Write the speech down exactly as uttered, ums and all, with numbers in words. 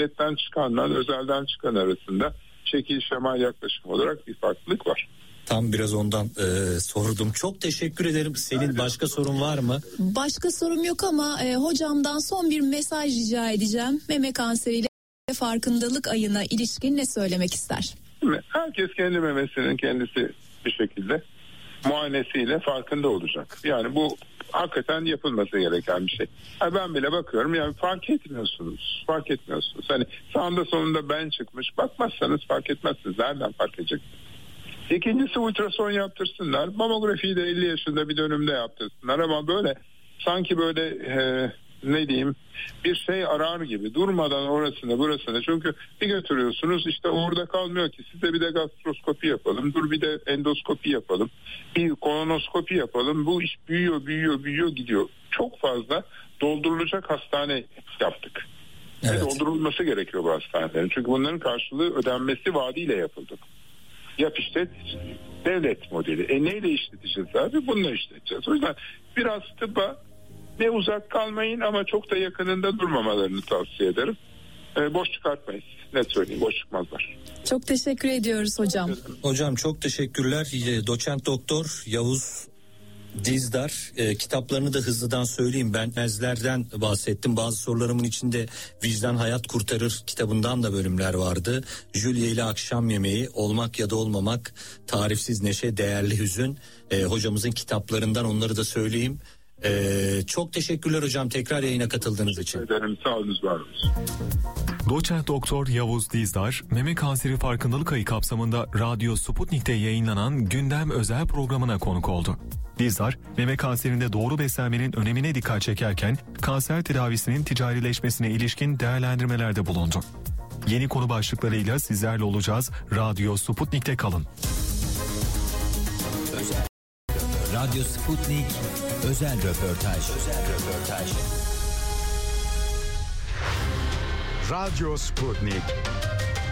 devletten çıkanla özelden çıkan arasında şekil şemal yaklaşım olarak bir farklılık var. Tam biraz ondan e, sordum. Çok teşekkür ederim. Senin başka sorun var mı? Başka sorum yok ama e, hocamdan son bir mesaj rica edeceğim. Meme kanseriyle farkındalık ayına ilişkin ne söylemek ister? Herkes kendi memesinin kendisi bir şekilde muayenesiyle farkında olacak. Yani bu hakikaten yapılması gereken bir şey. Ha, ben bile bakıyorum, yani fark etmiyorsunuz. Fark etmiyorsunuz. Hani sağında sonunda ben çıkmış, bakmazsanız fark etmezsiniz. Nereden fark edeceksiniz? İkincisi, ultrason yaptırsınlar. Mamografiyi de elli yaşında bir dönümde yaptırsınlar ama böyle sanki böyle e, ne diyeyim bir şey arar gibi durmadan orasını burasını, çünkü bir götürüyorsunuz işte orada kalmıyor ki, size bir de gastroskopi yapalım, dur bir de endoskopi yapalım, bir kolonoskopi yapalım, bu iş büyüyor büyüyor büyüyor gidiyor. Çok fazla doldurulacak hastane yaptık. Evet. Ve doldurulması gerekiyor bu hastanelerin, çünkü bunların karşılığı ödenmesi vaadiyle yapıldı. Yap işlet devlet modeli. E neyle işleteceğiz abi? Bununla işleteceğiz. O yüzden biraz tıbba ne uzak kalmayın ama çok da yakınında durmamalarını tavsiye ederim. E, boş çıkartmayız. Net söyleyeyim, boş çıkmazlar. Çok teşekkür ediyoruz hocam. Hocam çok teşekkürler. Doçent Doktor Yavuz Dizdar, e, kitaplarını da hızlıdan söyleyeyim. Ben nezlerden bahsettim. Bazı sorularımın içinde Vicdan Hayat Kurtarır kitabından da bölümler vardı. Julia ile Akşam Yemeği, Olmak ya da Olmamak, Tarifsiz Neşe, Değerli Hüzün. E, hocamızın kitaplarından onları da söyleyeyim. E, çok teşekkürler hocam tekrar yayına katıldığınız için. Ederim, sağ olun, var olun. Doçent Doktor Yavuz Dizdar, meme kanseri farkındalık ayı kapsamında Radyo Sputnik'te yayınlanan Gündem özel programına konuk oldu. Dizdar, meme kanserinde doğru beslenmenin önemine dikkat çekerken kanser tedavisinin ticarileşmesine ilişkin değerlendirmelerde bulundu. Yeni konu başlıklarıyla sizlerle olacağız. Radyo Sputnik'te kalın. Özel. Radyo Sputnik özel röportaj. Özel röportaj. Radyo Sputnik.